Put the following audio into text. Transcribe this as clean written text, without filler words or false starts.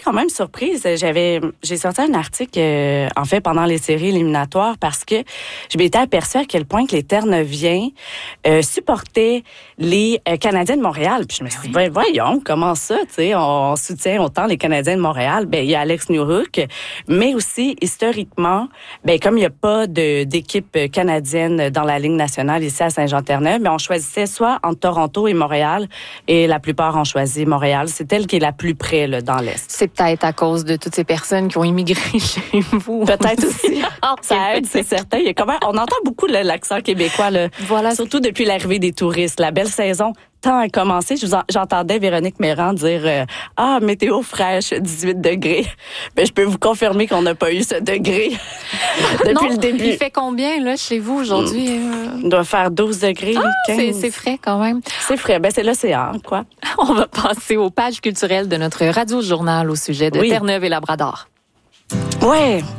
quand même surprise. J'ai sorti un article, en fait, pendant les séries éliminatoires parce que je m'étais aperçue à quel point que les Terre-Neuviens supportaient les Canadiens de Montréal. Puis je me suis dit, voyons, comment ça, tu sais, on soutient autant les Canadiens de Montréal. Ben, il y a Alex Newhook, mais aussi, historiquement, ben, comme il n'y a pas d'équipe canadienne dans la Ligue nationale ici à Saint-Jean-Terre-Neuve, ben, on choisissait soit entre Toronto et Montréal, et la plupart ont choisi Montréal. C'est elle qui est la plus près, là, dans l'Est. C'est peut-être à cause de toutes ces personnes qui ont immigré chez vous. Peut-être aussi. Ça aide, c'est certain. Il y a quand même, on entend beaucoup l'accent québécois, là. Voilà. Surtout depuis l'arrivée des touristes. La belle saison tant a commencé. J'entendais Véronique Mérand dire météo fraîche, 18 degrés. Mais je peux vous confirmer qu'on n'a pas eu ce degré depuis le début. Il fait combien là chez vous aujourd'hui? Il doit faire 12 degrés. 15. C'est frais quand même. C'est frais. Ben c'est l'océan, quoi. On va passer aux pages culturelles de notre radio-journal au sujet de Terre-Neuve et Labrador. Ouais,